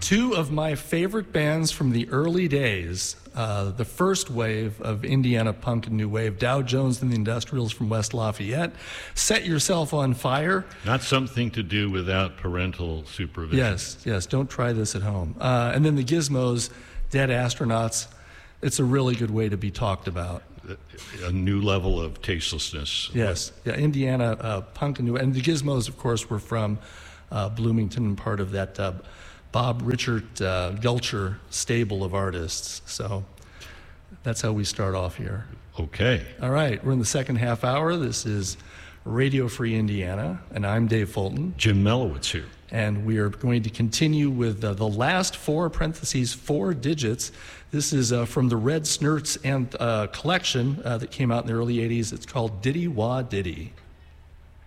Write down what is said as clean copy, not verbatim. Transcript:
Two of my favorite bands from the early days, the first wave of Indiana punk and new wave, Dow Jones and the Industrials from West Lafayette, Set Yourself on Fire. Not something to do without parental supervision. Yes, don't try this at home. And then the Gizmos, Dead Astronauts. It's a really good way to be talked about. A new level of tastelessness. Yes, Indiana punk and new, and the Gizmos, of course, were from Bloomington, part of that Bob Richard Gulcher stable of artists. So that's how we start off here. Okay. All right, we're in the second half hour. This is Radio Free Indiana, and I'm Dave Fulton. Jim Melowitz here. And we are going to continue with the last four digits. This is from the Red Snurts and collection that came out in the early 80s. It's called Diddy Wah Diddy.